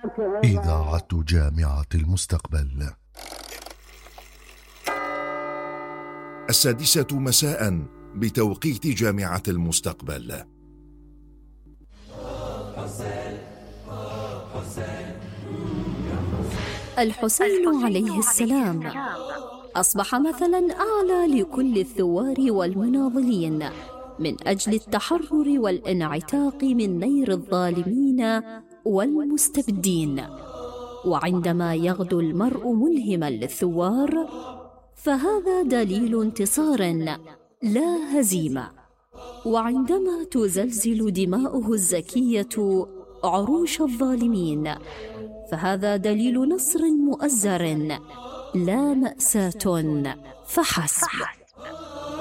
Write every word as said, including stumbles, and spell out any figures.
إذاعة جامعة المستقبل. السادسة مساء بتوقيت جامعة المستقبل. الحسين عليه السلام أصبح مثلا أعلى لكل الثوار والمناضلين من أجل التحرر والانعتاق من نير الظالمين والمستبدين. وعندما يغدو المرء ملهما للثوار فهذا دليل انتصار لا هزيمة، وعندما تزلزل دماؤه الزكية عروش الظالمين فهذا دليل نصر مؤزر لا مأساة فحسب.